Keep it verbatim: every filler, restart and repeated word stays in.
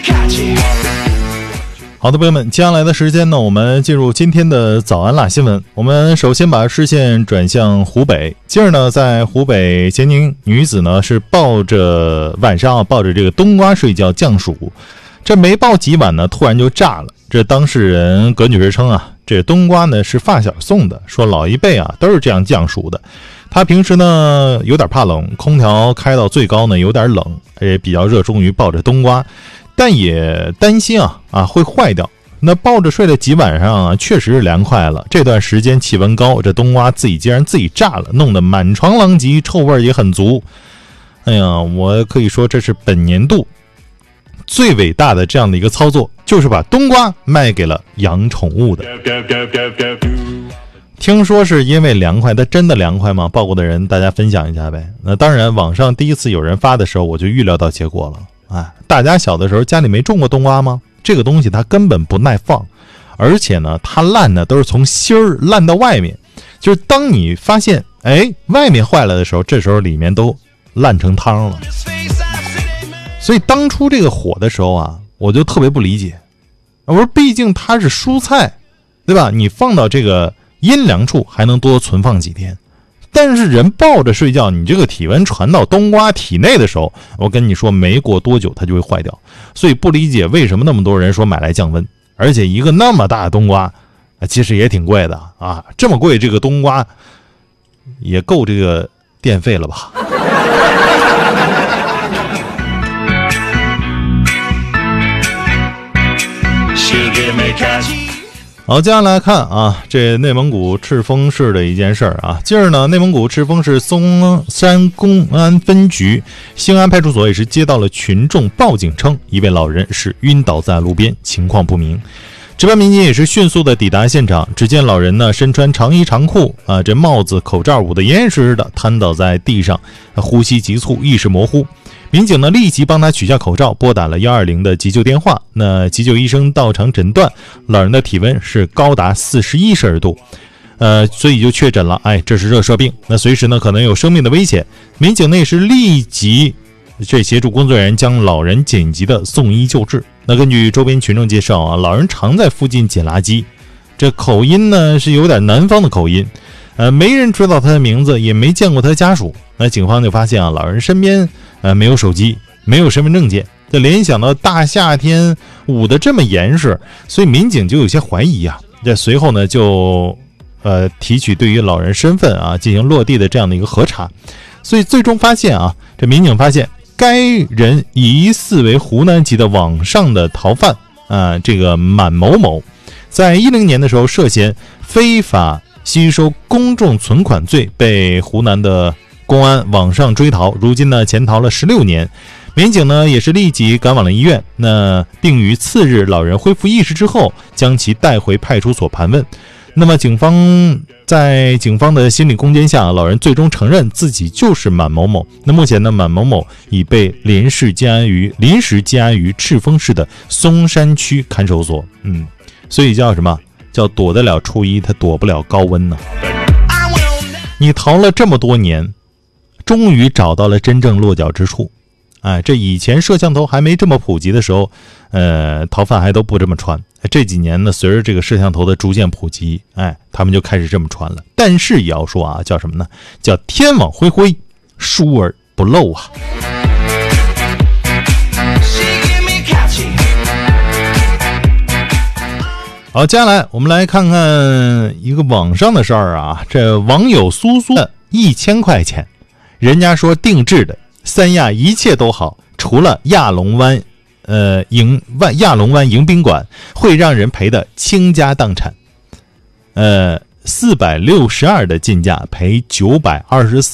好的，朋友们，接下来的时间呢，我们进入今天的早安辣新闻。我们首先把视线转向湖北。今儿呢，在湖北咸宁，女子呢是抱着晚上啊抱着这个冬瓜睡觉降暑，这没抱几晚呢，突然就炸了。这当事人葛女士称啊，这冬瓜呢是发小送的，说老一辈啊都是这样降暑的。她平时呢有点怕冷，空调开到最高呢有点冷，也比较热衷于抱着冬瓜。但也担心啊啊会坏掉。那抱着睡了几晚上啊，确实是凉快了。这段时间气温高，这冬瓜自己竟然自己炸了，弄得满床狼藉，臭味也很足。哎呀，我可以说这是本年度最伟大的这样的一个操作，就是把冬瓜卖给了养宠物的。听说是因为凉快，但真的凉快吗？抱过的人大家分享一下呗。那当然，网上第一次有人发的时候，我就预料到结果了。哎，大家小的时候家里没种过冬瓜吗？这个东西它根本不耐放，而且呢，它烂呢都是从芯儿烂到外面，就是当你发现哎外面坏了的时候，这时候里面都烂成汤了。所以当初这个火的时候啊，我就特别不理解。我说，毕竟它是蔬菜，对吧？你放到这个阴凉处还能多存放几天。但是人抱着睡觉，你这个体温传到冬瓜体内的时候，我跟你说没过多久它就会坏掉。所以不理解为什么那么多人说买来降温，而且一个那么大的冬瓜其实也挺贵的啊，这么贵，这个冬瓜也够这个电费了吧。好，接下来看啊，这内蒙古赤峰市的一件事儿啊。近日呢，内蒙古赤峰市松山公安分局兴安派出所也是接到了群众报警称，一位老人是晕倒在路边，情况不明。值班民警也是迅速的抵达现场，只见老人呢身穿长衣长裤啊，这帽子口罩捂得严严实实的，瘫倒在地上，呼吸急促，意识模糊。民警呢立即帮他取下口罩，拨打了一二零的急救电话。那急救医生到场诊断，老人的体温是高达四十一摄氏度，呃，所以就确诊了，哎，这是热射病，那随时呢可能有生命的危险。民警呢也是立即这协助工作人员将老人紧急的送医救治。那根据周边群众介绍啊，老人常在附近捡垃圾，这口音呢是有点南方的口音，呃，没人知道他的名字，也没见过他的家属。那警方就发现啊，老人身边呃没有手机，没有身份证件，这联想到大夏天捂得这么严实，所以民警就有些怀疑啊。这随后呢就呃提取对于老人身份啊进行落地的这样的一个核查，所以最终发现啊，这民警发现该人疑似为湖南籍的网上的逃犯啊，这个满某某，在一零年的时候涉嫌非法吸收公众存款罪被湖南的公安网上追逃，如今呢潜逃了十六年。民警呢也是立即赶往了医院，那并于次日老人恢复意识之后，将其带回派出所盘问。那么警方在警方的心理攻坚下，老人最终承认自己就是满某某。那目前呢，满某某已被临时羁押于临时羁押于赤峰市的松山区看守所。嗯，所以叫什么？叫躲得了初一，他躲不了高温呢。你逃了这么多年，终于找到了真正落脚之处。哎，这以前摄像头还没这么普及的时候，呃，逃犯还都不这么穿。这几年呢，随着这个摄像头的逐渐普及，哎，他们就开始这么穿了。但是也要说啊，叫什么呢？叫天网恢恢，疏而不漏啊。好，接下来我们来看看一个网上的事儿啊。这网友苏苏的一千块钱，人家说定制的，三亚一切都好，除了亚龙湾，呃，迎万亚龙湾迎宾馆会让人赔的倾家荡产。呃，四百六十二的进价赔九百二十四。